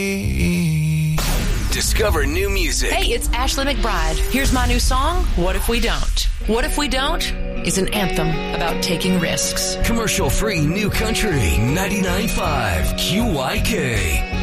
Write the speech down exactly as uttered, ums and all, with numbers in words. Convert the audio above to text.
Discover new music. Hey, it's Ashley McBride. Here's my new song, What If We Don't? What If We Don't is an anthem about taking risks. Commercial-free new country, ninety-nine point five Q Y K.